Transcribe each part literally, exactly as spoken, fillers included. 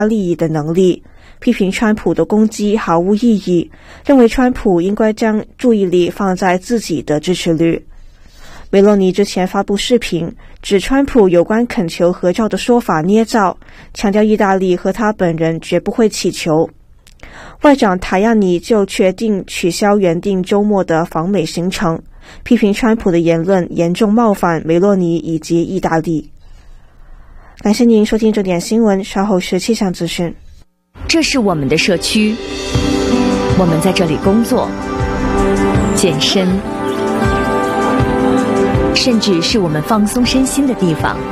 利益的能力，批评川普的攻击毫无意义，认为川普应该将注意力放在自己的支持率。梅洛尼之前发布视频，指川普有关恳求合照的说法捏造，强调意大利和他本人绝不会乞求。外长塔亚尼就决定取消原定周末的访美行程，批评川普的言论严重冒犯梅洛尼以及意大利。感谢您收听这点新闻，稍后是气象资讯。 这是我们的社区，我们在这里工作、健身，甚至是我们放松身心的地方。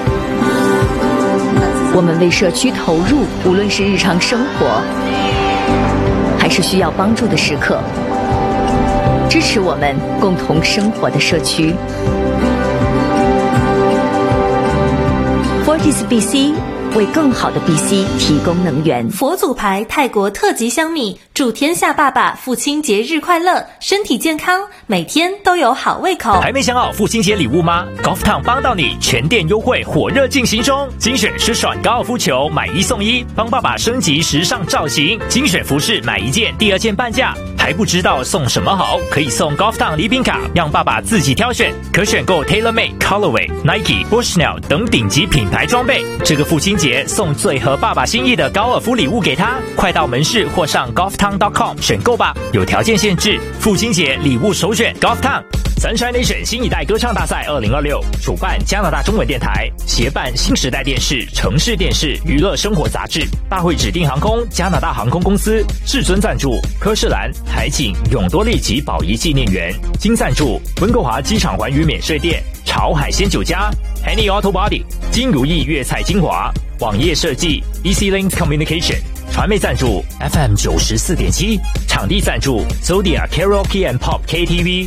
我们为社区投入，无论是日常生活还是需要帮助的时刻，支持我们共同生活的社区。Fortis B C 为更好的 B C 提供能源。 佛祖牌泰国特级香米，祝天下爸爸父亲节日快乐，身体健康，每天都有好胃口。 还没想好父亲节礼物吗？ Golf Town 帮到你，全店优惠火热进行中，精选湿爽高尔夫球买一送一，帮爸爸升级时尚造型，精选服饰买一件第二件半价。还不知道送什么好？可以送 Golf Town 礼品卡，让爸爸自己挑选，可选购 TaylorMade、Colorway、Nike、Bushnell 等顶级品牌装备。这个父亲节送最合爸爸心意的高尔夫礼物给他，快到门市或上 golf town dot com 选购吧，有条件限制。父亲节礼物首选 Golf Town。Sunshine Nation 新一代歌唱大赛二零二六主办加拿大中文电台，协办新时代电视、城市电视、娱乐生活杂志。大会指定航空加拿大航空公司，至尊赞助科士兰、海景、永多利及宝仪纪念园，金赞助温哥华机场环宇免税店、潮海鲜酒家、Henny Auto Body、金如意粤菜精华、网页设计 E C Links Communication。传媒赞助 F M 九十四点七，场地赞助 Zodia Karaoke and Pop K T V。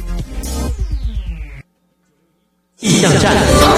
气象站。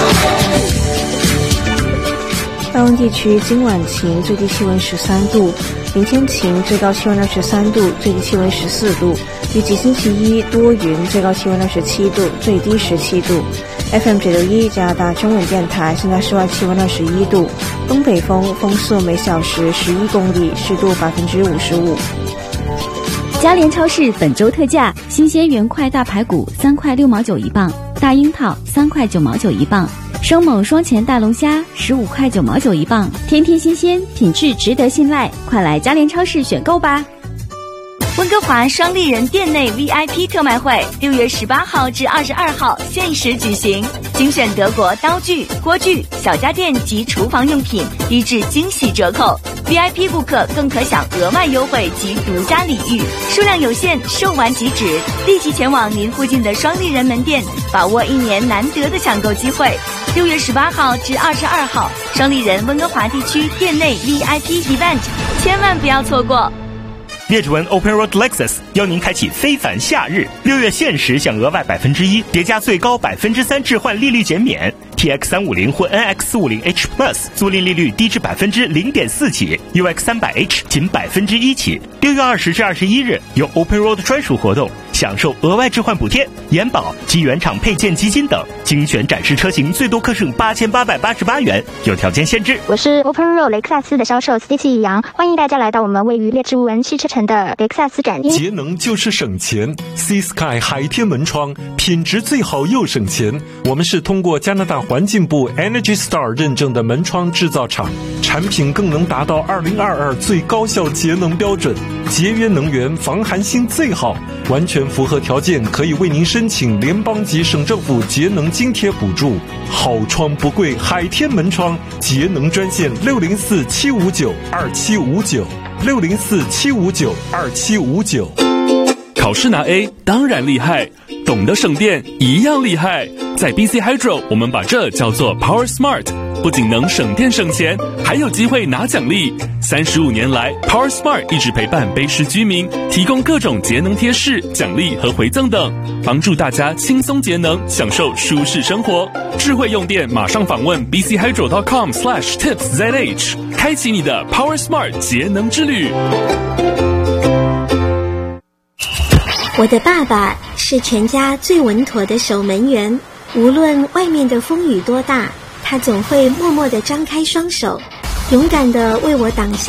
大温地区今晚晴，最低气温十三度；明天晴，最高气温二十三度，最低气温十四度。预计星期一多云，最高气温二十七度，最低十七度。F M 九六一加拿大中文电台，现在室外气温二十一度，东北风，风速每小时十一公里，湿度百分之五十五。 嘉联超市本周特价：新鲜原块大排骨三块六毛九一磅，大樱桃三块九毛九一磅，生猛双前大龙虾十五块九毛九一磅，天天新鲜，品质值得信赖，快来嘉联超市选购吧！ 温哥华双立人店内 V I P 特卖会六月十八号至二十二号限时举行，精选德国刀具、锅具、小家电及厨房用品，低至惊喜折扣。V I P 顾客更可享额外优惠及独家礼遇，数量有限，售完即止，立即前往您附近的双立人门店，把握一年难得的抢购机会。六月十八号至二十二号，双立人温哥华地区店内 V I P event， 千万不要错过。 列治文 Open Road Lexus 邀您开启非凡夏日，六月限时享额外百分之一，叠加最高百分之三置换利率减免。T X 三五零或 N X 四五零 H Plus 租赁利率低至百分之零点四起 ，U X 三百 H 仅百分之一起。六月二十至二十一日有 Open Road 专属活动，享受额外置换补贴、延保及原厂配件基金等，精选展示车型最多可省八千八百八十八元，有条件限制。 我是 Open Road 雷克萨斯的销售 Stacy 杨，欢迎大家来到我们位于列治文汽车城的雷克萨斯展厅。 节能就是省钱 ，Sea Sky 海天门窗品质最好又省钱。我们是通过加拿大环境部 Energy Star 认证的门窗制造厂，产品更能达到二零二二最高效节能标准，节约能源，防寒性最好，完全符合条件，可以为您申请联邦及省政府节能津贴补助。好窗不贵，海天门窗节能专线六零四七五九二七五九六零四七五九二七五九。 考试拿 A 当然厉害，懂得省电一样厉害。在 B C Hydro 我们把这叫做 Power Smart， 不仅能省电省钱，还有机会拿奖励。三十五年来 Power Smart 一直陪伴卑诗居民，提供各种节能贴士、奖励和回赠等，帮助大家轻松节能，享受舒适生活。智慧用电马上访问 b c hydro dot com slash tips z h， 开启你的 Power Smart 节能之旅。 我的爸爸是全家最稳妥的守门员，无论外面的风雨多大，他总会默默地张开双手， 勇敢地为我挡下